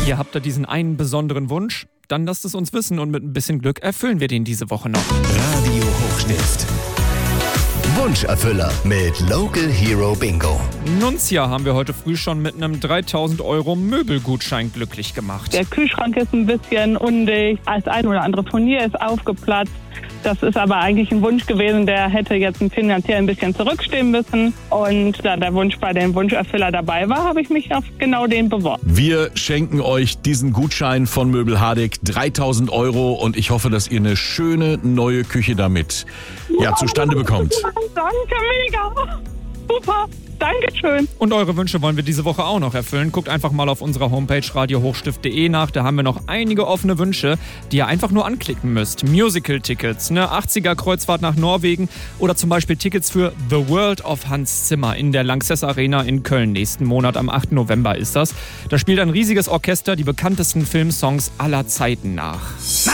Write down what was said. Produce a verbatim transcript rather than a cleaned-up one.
Ihr habt da diesen einen besonderen Wunsch? Dann lasst es uns wissen und mit ein bisschen Glück erfüllen wir den diese Woche noch. Radio Hochstift. Wunscherfüller mit Local Hero Bingo. Nunzia haben wir heute früh schon mit einem dreitausend Euro Möbelgutschein glücklich gemacht. Der Kühlschrank ist ein bisschen undicht, das ein oder andere Turnier ist aufgeplatzt. Das ist aber eigentlich ein Wunsch gewesen, der hätte jetzt finanziell ein bisschen zurückstehen müssen. Und da der Wunsch bei dem Wunscherfüller dabei war, habe ich mich auf genau den beworben. Wir schenken euch diesen Gutschein von Möbel Hardegg, dreitausend Euro, und ich hoffe, dass ihr eine schöne neue Küche damit ja, zustande bekommt. Danke, mega. Super. Dankeschön. Und eure Wünsche wollen wir diese Woche auch noch erfüllen. Guckt einfach mal auf unserer Homepage radio hochstift punkt de nach. Da haben wir noch einige offene Wünsche, die ihr einfach nur anklicken müsst. Musical-Tickets, eine achtziger-Kreuzfahrt nach Norwegen oder zum Beispiel Tickets für The World of Hans Zimmer in der Lanxess Arena in Köln. Nächsten Monat, am achten November ist das. Da spielt ein riesiges Orchester die bekanntesten Filmsongs aller Zeiten nach.